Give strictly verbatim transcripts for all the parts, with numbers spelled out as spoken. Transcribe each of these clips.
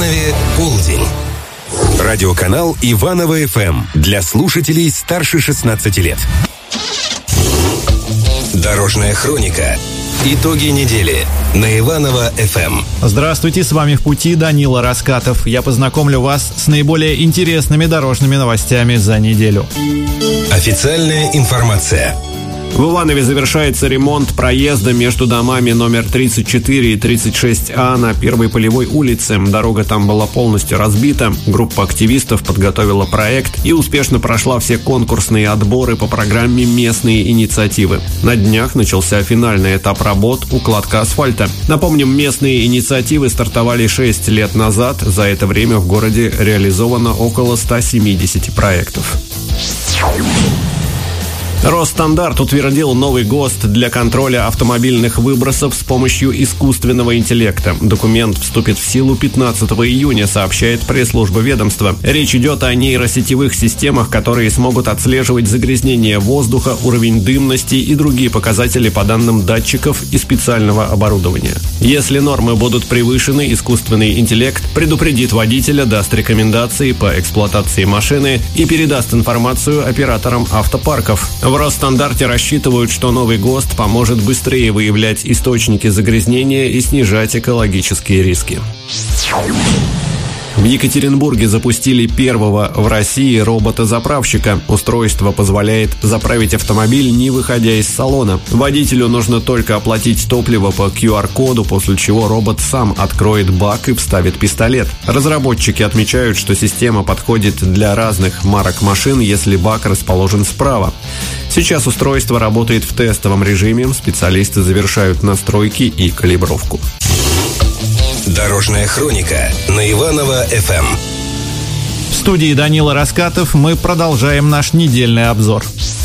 Иванове полдень. Радиоканал Иваново эф эм для слушателей старше шестнадцати лет. Дорожная хроника. Итоги недели на Иваново эф эм. Здравствуйте, с вами в пути Данила Раскатов. Я познакомлю вас с наиболее интересными дорожными новостями за неделю. Официальная информация. В Иванове завершается ремонт проезда между домами номер тридцать четыре и тридцать шесть А на Первой Полевой улице. Дорога там была полностью разбита. Группа активистов подготовила проект и успешно прошла все конкурсные отборы по программе «Местные инициативы». На днях начался финальный этап работ – укладка асфальта. Напомним, местные инициативы стартовали шесть лет назад. За это время в городе реализовано около ста семидесяти проектов. Росстандарт утвердил новый ГОСТ для контроля автомобильных выбросов с помощью искусственного интеллекта. Документ вступит в силу пятнадцатого июня, сообщает пресс-служба ведомства. Речь идет о нейросетевых системах, которые смогут отслеживать загрязнение воздуха, уровень дымности и другие показатели по данным датчиков и специального оборудования. Если нормы будут превышены, искусственный интеллект предупредит водителя, даст рекомендации по эксплуатации машины и передаст информацию операторам автопарков. В Росстандарте рассчитывают, что новый ГОСТ поможет быстрее выявлять источники загрязнения и снижать экологические риски. В Екатеринбурге запустили первого в России робота-заправщика. Устройство позволяет заправить автомобиль, не выходя из салона. Водителю нужно только оплатить топливо по ку ар коду, после чего робот сам откроет бак и вставит пистолет. Разработчики отмечают, что система подходит для разных марок машин, если бак расположен справа. Сейчас устройство работает в тестовом режиме. Специалисты завершают настройки и калибровку. Дорожная хроника на Иваново эф эм. В студии Данила Раскатов мы продолжаем наш недельный обзор.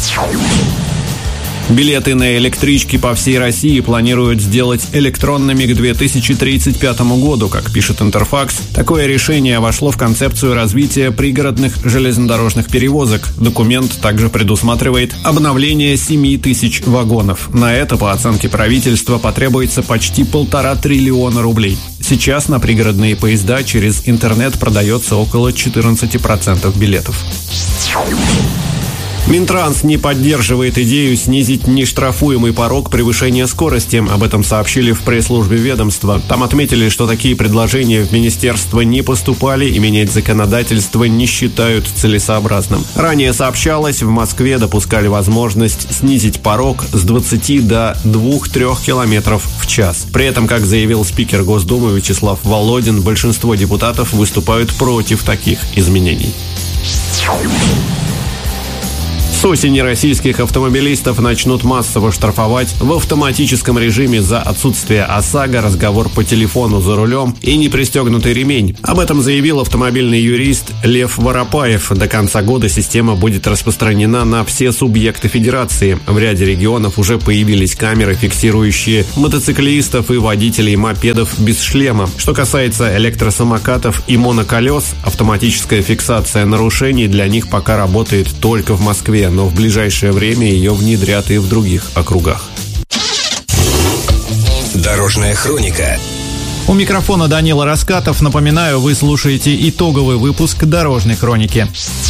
Билеты на электрички по всей России планируют сделать электронными к две тысячи тридцать пятому году, как пишет Интерфакс. Такое решение вошло в концепцию развития пригородных железнодорожных перевозок. Документ также предусматривает обновление семи тысяч вагонов. На это, по оценке правительства, потребуется почти полтора триллиона рублей. Сейчас на пригородные поезда через интернет продается около четырнадцати процентов билетов. Минтранс не поддерживает идею снизить нештрафуемый порог превышения скорости. Об этом сообщили в пресс-службе ведомства. Там отметили, что такие предложения в министерство не поступали и менять законодательство не считают целесообразным. Ранее сообщалось, в Москве допускали возможность снизить порог с двадцати до двух-трёх километров в час. При этом, как заявил спикер Госдумы Вячеслав Володин, большинство депутатов выступают против таких изменений. С осени российских автомобилистов начнут массово штрафовать в автоматическом режиме за отсутствие ОСАГО, разговор по телефону за рулем и непристегнутый ремень. Об этом заявил автомобильный юрист Лев Воропаев. До конца года система будет распространена на все субъекты федерации. В ряде регионов уже появились камеры, фиксирующие мотоциклистов и водителей мопедов без шлема. Что касается электросамокатов и моноколес, автоматическая фиксация нарушений для них пока работает только в Москве, но в ближайшее время ее внедрят и в других округах. Дорожная хроника. У микрофона Данила Раскатов. Напоминаю, вы слушаете итоговый выпуск Дорожной хроники.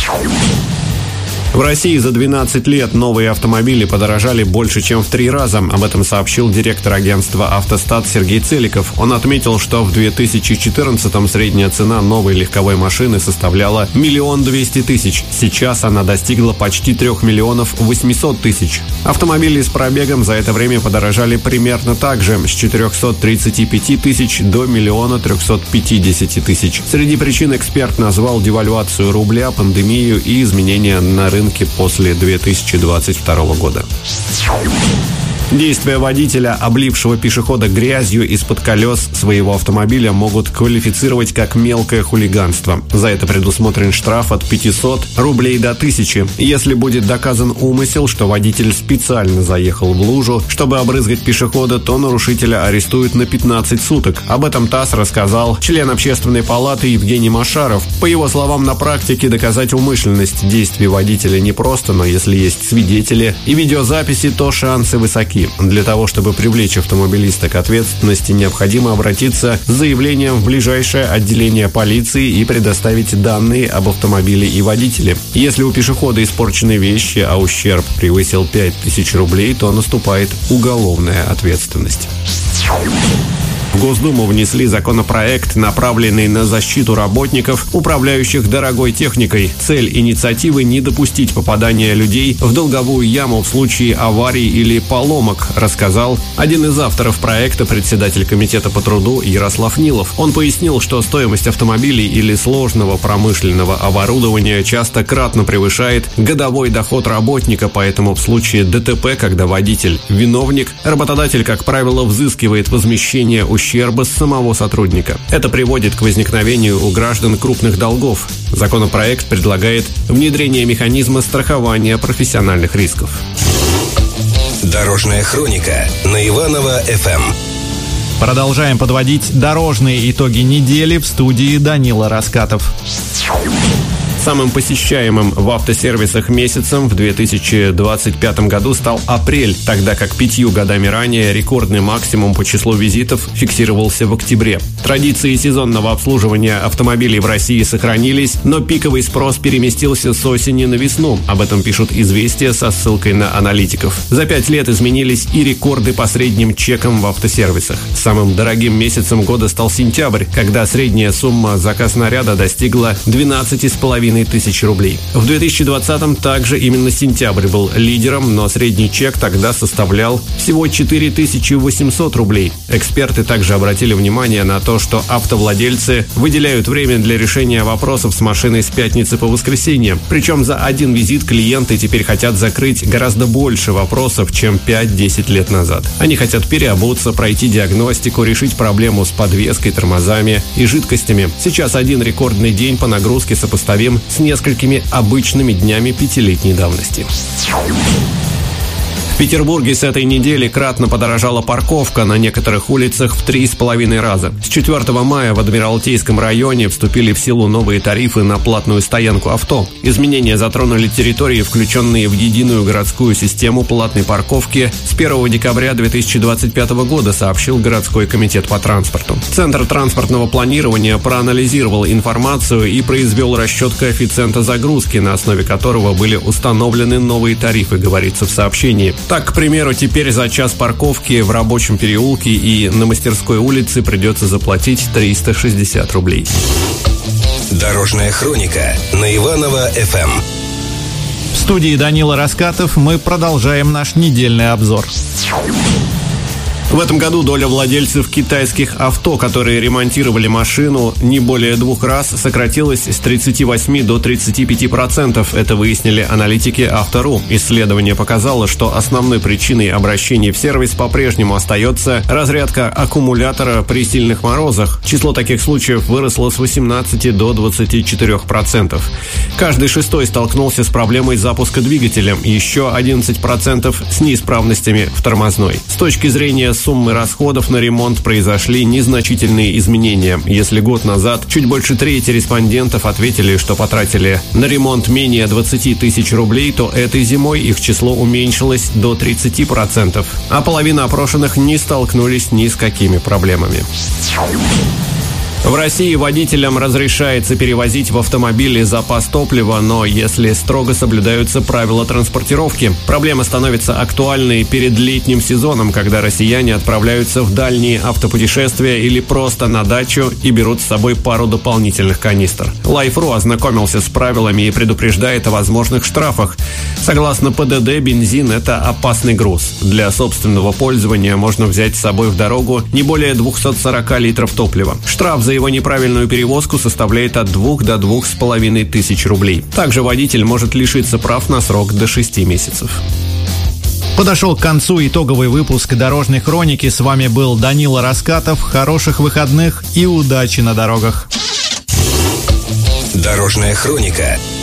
В России за двенадцать лет новые автомобили подорожали больше, чем в три раза. Об этом сообщил директор агентства «Автостат» Сергей Целиков. Он отметил, что в две тысячи четырнадцатом средняя цена новой легковой машины составляла миллион двести тысяч. Сейчас она достигла почти трех миллионов восьмисот тысяч. Автомобили с пробегом за это время подорожали примерно так же, с четырехсот тридцати пяти тысяч до миллиона трехсот пятидесяти тысяч. Среди причин эксперт назвал девальвацию рубля, пандемию и изменения на рынке после две тысячи двадцать второго года. Действия водителя, облившего пешехода грязью из-под колес своего автомобиля, могут квалифицировать как мелкое хулиганство. За это предусмотрен штраф от пятисот рублей до тысячи. Если будет доказан умысел, что водитель специально заехал в лужу, чтобы обрызгать пешехода, то нарушителя арестуют на пятнадцать суток. Об этом ТАСС рассказал член Общественной палаты Евгений Машаров. По его словам, на практике доказать умышленность действий водителя непросто, но если есть свидетели и видеозаписи, то шансы высоки. статьи. Для того, чтобы привлечь автомобилиста к ответственности, необходимо обратиться с заявлением в ближайшее отделение полиции и предоставить данные об автомобиле и водителе. Если у пешехода испорчены вещи, а ущерб превысил пять тысяч рублей, то наступает уголовная ответственность. В Госдуму внесли законопроект, направленный на защиту работников, управляющих дорогой техникой. Цель инициативы – не допустить попадания людей в долговую яму в случае аварий или поломок, рассказал один из авторов проекта, председатель комитета по труду Ярослав Нилов. Он пояснил, что стоимость автомобилей или сложного промышленного оборудования часто кратно превышает годовой доход работника, поэтому в случае ДТП, когда водитель виновник, работодатель, как правило, взыскивает возмещение ущерба ущерба с самого сотрудника. Это приводит к возникновению у граждан крупных долгов. Законопроект предлагает внедрение механизма страхования профессиональных рисков. Дорожная хроника на Иваново-эф эм. Продолжаем подводить дорожные итоги недели в студии Данила Раскатов. Самым посещаемым в автосервисах месяцем в две тысячи двадцать пятом году стал апрель, тогда как пятью годами ранее рекордный максимум по числу визитов фиксировался в октябре. Традиции сезонного обслуживания автомобилей в России сохранились, но пиковый спрос переместился с осени на весну. Об этом пишут «Известия» со ссылкой на аналитиков. За пять лет изменились и рекорды по средним чекам в автосервисах. Самым дорогим месяцем года стал сентябрь, когда средняя сумма заказ наряда достигла двенадцать с половиной тысяч рублей. В две тысячи двадцатом также именно сентябрь был лидером, но средний чек тогда составлял всего четыре тысячи восемьсот рублей. Эксперты также обратили внимание на то, что автовладельцы выделяют время для решения вопросов с машиной с пятницы по воскресенье. Причем за один визит клиенты теперь хотят закрыть гораздо больше вопросов, чем пять-десять лет назад. Они хотят переобуться, пройти диагностику, решить проблему с подвеской, тормозами и жидкостями. Сейчас один рекордный день по нагрузке сопоставим с несколькими обычными днями пятилетней давности. В Петербурге с этой недели кратно подорожала парковка на некоторых улицах в три с половиной раза. С четвёртого мая в Адмиралтейском районе вступили в силу новые тарифы на платную стоянку авто. Изменения затронули территории, включенные в единую городскую систему платной парковки с первого декабря две тысячи двадцать пятого года, сообщил городской комитет по транспорту. Центр транспортного планирования проанализировал информацию и произвел расчет коэффициента загрузки, на основе которого были установлены новые тарифы, говорится в сообщении. Так, к примеру, теперь за час парковки в Рабочем переулке и на Мастерской улице придется заплатить триста шестьдесят рублей. Дорожная хроника на Иваново-эф эм. В студии Данила Раскатов мы продолжаем наш недельный обзор. В этом году доля владельцев китайских авто, которые ремонтировали машину не более двух раз, сократилась с тридцати восьми до тридцати пяти процентов. Это выяснили аналитики Авто.ру. Исследование показало, что основной причиной обращений в сервис по-прежнему остается разрядка аккумулятора при сильных морозах. Число таких случаев выросло с восемнадцати до двадцати четырёх процентов. Каждый шестой столкнулся с проблемой запуска двигателя, еще одиннадцать процентов с неисправностями в тормозной. С точки зрения суммы расходов на ремонт произошли незначительные изменения. Если год назад чуть больше трети респондентов ответили, что потратили на ремонт менее двадцати тысяч рублей, то этой зимой их число уменьшилось до тридцати процентов. А половина опрошенных не столкнулись ни с какими проблемами. В России водителям разрешается перевозить в автомобиле запас топлива, но если строго соблюдаются правила транспортировки. Проблема становится актуальной перед летним сезоном, когда россияне отправляются в дальние автопутешествия или просто на дачу и берут с собой пару дополнительных канистр. Лайф.ру ознакомился с правилами и предупреждает о возможных штрафах. Согласно ПДД, бензин – это опасный груз. Для собственного пользования можно взять с собой в дорогу не более двухсот сорока литров топлива. Штраф за его неправильную перевозку составляет от двух до двух с половиной тысяч рублей. Также водитель может лишиться прав на срок до шести месяцев. Подошел к концу итоговый выпуск «Дорожной хроники». С вами был Данила Раскатов. Хороших выходных и удачи на дорогах. Дорожная хроника